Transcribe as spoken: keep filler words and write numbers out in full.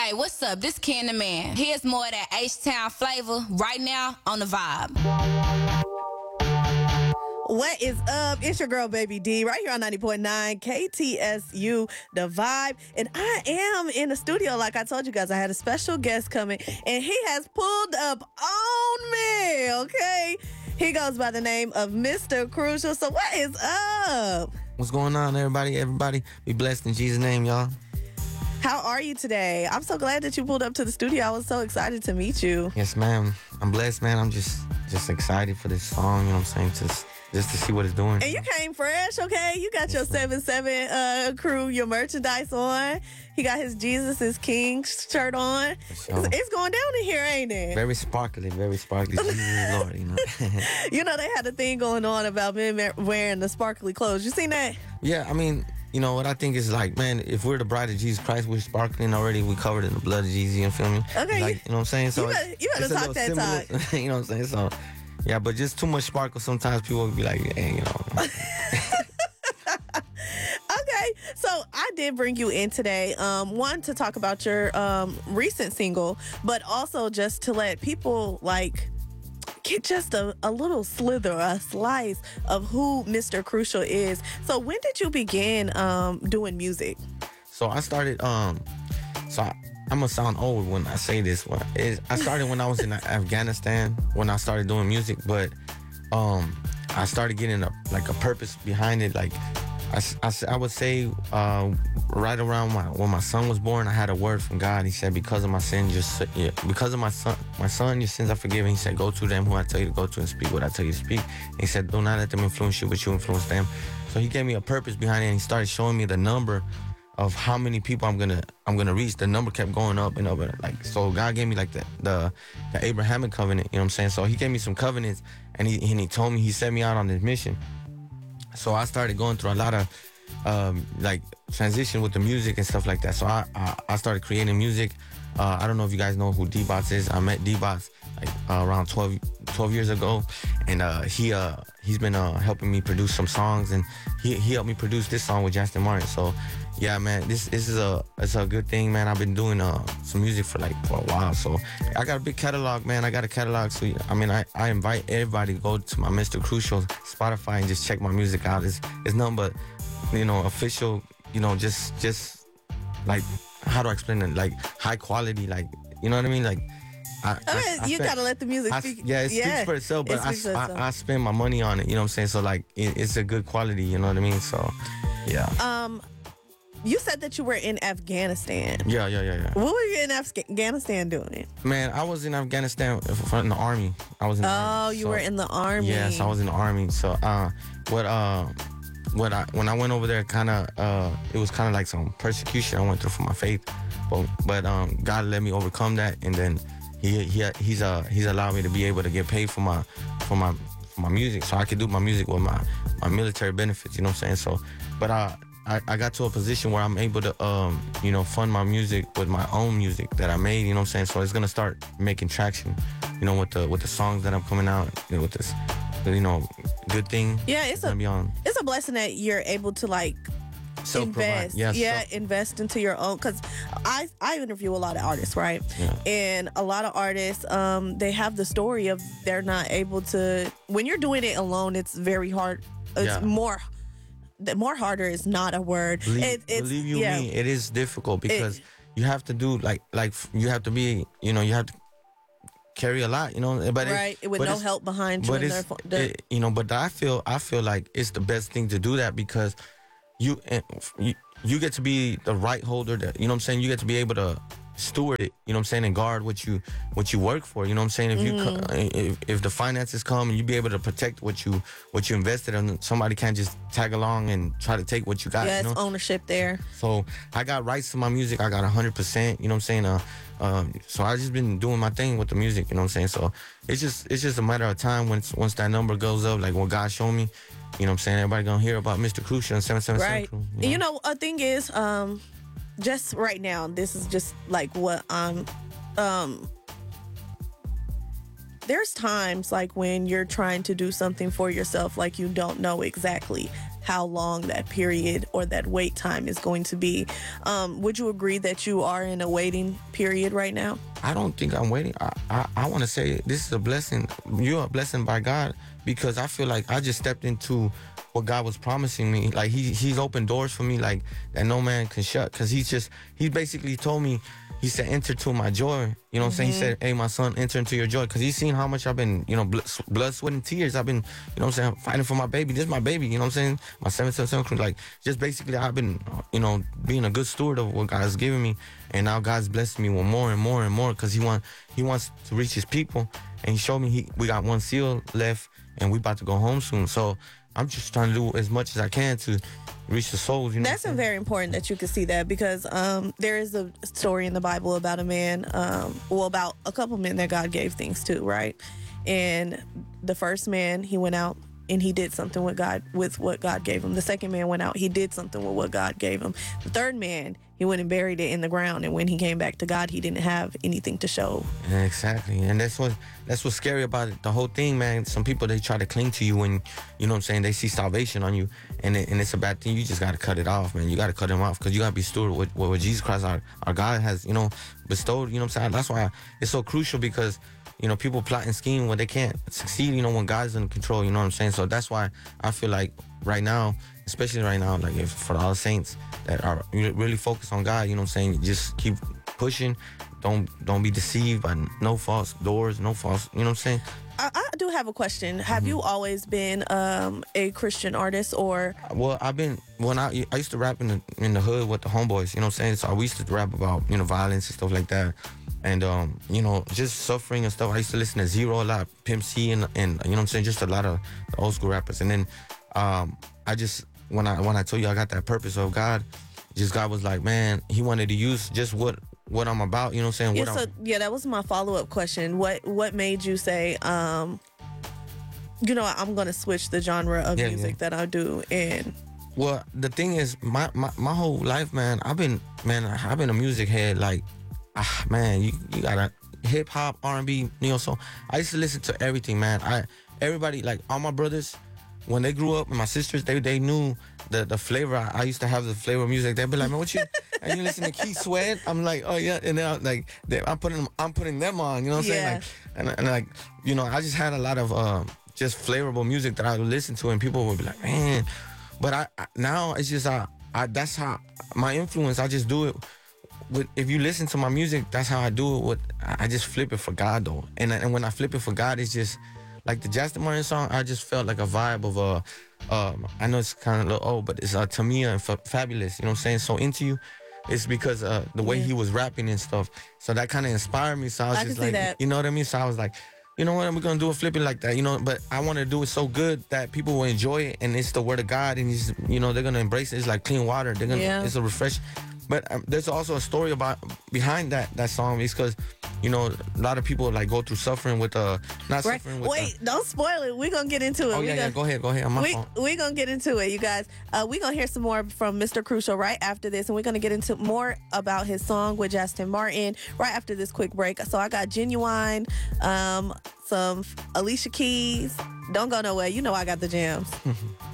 Hey, what's up? This Ken the Man. Here's more of that H-Town flavor right now on the Vibe. What is up? It's your girl, Baby D, right here on ninety point nine K T S U, The Vibe. And I am in the studio. Like I told you guys, I had a special guest coming, and he has pulled up on me, okay? He goes by the name of Mister Crucial. So what is up? What's going on, everybody? Everybody be blessed in Jesus' name, y'all. How are you today? I'm so glad that you pulled up to the studio. I was so excited to meet you. Yes, ma'am. I'm blessed, man. I'm just just excited for this song, you know what I'm saying? Just just to see what it's doing. And you came fresh, okay? You got your seven seven uh, crew, your merchandise on. He got his Jesus is King shirt on. Sure. It's, it's going down in here, ain't it? Very sparkly, very sparkly. Jesus is Lord, you know. You know, they had a thing going on about men wearing the sparkly clothes. You seen that? Yeah, I mean, you know, what I think is like, man, if we're the bride of Jesus Christ, we're sparkling already. We covered in the blood of Jesus, you feel me? Okay. Like, you know what I'm saying? So you better, you better talk that talk. You know what I'm saying? So, yeah, but just too much sparkle, sometimes people will be like, hey, you know. Okay, so I did bring you in today, um, one, to talk about your um, recent single, but also just to let people, like, get just a, a little slither, a slice of who Mister Crucial is. So when did you begin um, doing music? So I started, um, so I, I'm gonna sound old when I say this. One, it, I started when I was in Afghanistan, when I started doing music, but um, I started getting a like a purpose behind it. Like I, I, I would say uh, right around my, when my son was born, I had a word from God. He said, because of my sin, just yeah, because of my son, my son, your sins are forgiven. He said, go to them who I tell you to go to and speak what I tell you to speak. And he said, do not let them influence you, but you influence them. So he gave me a purpose behind it, and he started showing me the number of how many people I'm gonna I'm gonna reach. The number kept going up and up, and like, so God gave me like the the, the Abrahamic covenant, you know what I'm saying? So he gave me some covenants, and he and he told me, he set me out on this mission. So I started going through a lot of um, like transition with the music and stuff like that. So I I, I started creating music. Uh, I don't know if you guys know who D-Bots is. I met D-Bots like uh, around twelve, twelve years ago, and uh, he uh, he's been uh, helping me produce some songs, and he he helped me produce this song with Justin Martin. So yeah, man, this this is a it's a good thing, man. I've been doing uh, some music for like for a while, so I got a big catalog, man. I got a catalog, so I mean, I, I invite everybody to go to my Mister Crucial Spotify and just check my music out. It's it's nothing but, you know, official, you know, just just like, how do I explain it? Like high quality, like, you know what I mean? Like, I, Okay, I, I you spent, gotta let the music I, speak. yeah, it speaks yeah, for itself, but it I, speaks for itself. I, I spend my money on it, you know what I'm saying? So like, it, it's a good quality, you know what I mean? So, yeah. Um, you said that you were in Afghanistan. Yeah, yeah, yeah, yeah. What were you in Afghanistan doing? Man, I was in Afghanistan in the army. I was in the Oh, army. you So- were in the army. Yes, I was in the army. So, uh, what, uh, what I when I went over there, kind of, uh, it was kind of like some persecution I went through for my faith, but but um, God let me overcome that, and then he he he's uh he's allowed me to be able to get paid for my for my for my music, so I could do my music with my my military benefits. You know what I'm saying? So, but uh. I, I got to a position where I'm able to, um, you know, fund my music with my own music that I made, you know what I'm saying? So it's gonna start making traction, you know, with the with the songs that I'm coming out, you know, with this, you know, good thing. Yeah, it's gonna a be on it's a blessing that you're able to like self-provide. invest. Yeah, yeah, self- invest into your own. Because I I interview a lot of artists, right? Yeah. And a lot of artists, um, they have the story of they're not able to. When you're doing it alone, it's very hard. It's Yeah. more. The more harder is not a word. Believe, It- it's, believe you yeah. me, it is difficult because you have to do like like you have to be, you know, you have to carry a lot, you know. But Right, it, with but no it's- help behind you. But And it's their, their, it, you know, but I feel I feel like it's the best thing to do that because you eh, you, you get to be the right holder. That, you know what I'm saying? You get to be able to steward it. You know what I'm saying? And guard what you what you work for. You know what I'm saying? If you co- if, if the finances come and you be able to protect what you what you invested in, somebody can't just tag along and try to take what you got. yeah, you know? it's ownership there. So I got rights to my music. I got one hundred percent. You know what I'm saying? Uh, um, so I just been doing my thing with the music. You know what I'm saying? So it's just it's just a matter of time once once that number goes up, like what God showed me. You know what I'm saying? Everybody gonna hear about Mister Crucial and seven seven seven Right. Crew. And you know, a thing is, um, just right now, this is just like what I'm, um, there's times like when you're trying to do something for yourself, like you don't know exactly how long that period or that wait time is going to be. Um, would you agree that you are in a waiting period right now? I don't think I'm waiting. I, I, I want to say this is a blessing. You're a blessing by God, because I feel like I just stepped into what God was promising me. Like he he's opened doors for me like that no man can shut. Cause he's just he basically told me, he said, enter to my joy. You know what I'm saying? He said, hey, my son, enter into your joy. Cause he's seen how much I've been, you know, blood, blood, sweat, and tears. I've been, you know what I'm saying, fighting for my baby. This is my baby. You know what I'm saying? My seven seven seven crew. Like, just basically I've been, you know, being a good steward of what God's given me. And now God's blessed me with more and more and more. Cause he want he wants to reach his people. And he showed me he we got one seal left and we about to go home soon. So I'm just trying to do as much as I can to reach the souls. You know, that's very important that you can see that, because um, there is a story in the Bible about a man, um, well, about a couple men that God gave things to, right? And the first man, he went out and he did something with God, with what God gave him. The second man went out, he did something with what God gave him. The third man, he went and buried it in the ground, and when he came back to God, he didn't have anything to show. Yeah, exactly. And that's what that's what's scary about it, the whole thing, man. Some people, they try to cling to you when, you know what I'm saying, they see salvation on you, and it, and it's a bad thing. You just got to cut it off, man. You got to cut them off, because you got to be steward with what Jesus Christ, our, our God, has, you know, bestowed. You know what I'm saying? That's why it's so crucial, because, you know, people plot and scheme when they can't succeed, you know, when God's in control, you know what I'm saying? So that's why I feel like right now, especially right now, like if for all the saints that are really focused on God, you know what I'm saying, just keep pushing. Don't don't be deceived by no false doors, no false, you know what I'm saying? I, I do have a question. Have Mm-hmm. you always been um, a Christian artist, or? Well, I've been, when I I used to rap in the, in the hood with the homeboys, you know what I'm saying? So we used to rap about, you know, violence and stuff like that. And, um, you know, just suffering and stuff. I used to listen to Zero a lot, Pimp C, and, and you know what I'm saying, just a lot of the old school rappers. And then um, I just, when I when I told you I got that purpose of God, just God was like, man, he wanted to use just what what I'm about, you know what I'm saying? Yeah, What so, I'm, yeah, that was my follow-up question. What what made you say, um, you know, I'm going to switch the genre of Yeah, music yeah. that I do? And well, the thing is, my, my, my whole life, man, I've been, man, I've been a music head. Like, ah, man, you, you gotta hip hop, R and B, neo soul. I used to listen to everything, man. I everybody, like all my brothers, when they grew up, and my sisters, they they knew the the flavor. I, I used to have the flavor of music. They'd be like, man, what you? And you listen to Keith Sweat? I'm like, oh yeah. And then I, like, they, I'm putting them, I'm putting them on. You know what I'm Yeah. saying? Like, and, and like, you know, I just had a lot of um, just flavorful music that I would listen to, and people would be like, man. But I, I now it's just I, I that's how my influence. I just do it. With, if you listen to my music, that's how I do it. With I just flip it for God though, and and when I flip it for God, it's just like the Justin Martin song. I just felt like a vibe of a, uh, um, I know it's kind of a little old, but it's uh, Tamia and F- Fabulous. You know what I'm saying? So Into You, it's because uh, the way Yeah. he was rapping and stuff. So that kind of inspired me. So I was I can just see like, that. you know what I mean? So I was like, you know what? We're gonna do a flipping like that, you know. But I want to do it so good that people will enjoy it, and it's the word of God, and it's, you know, they're gonna embrace it. It's like clean water. They're gonna, Yeah. it's a refresh. But um, there's also a story about behind that that song. It's because, you know, a lot of people like go through suffering with uh not right, suffering with. wait, don't spoil it. We're gonna get into it. Uh, oh We yeah, gonna, yeah. Go ahead, go ahead. On my we phone. we gonna get into it, you guys. Uh, we gonna hear some more from Mister Crucial right after this, and we're gonna get into more about his song with Justin Martin right after this quick break. So I got Genuine, um, some Alicia Keys. Don't go nowhere. You know I got the jams.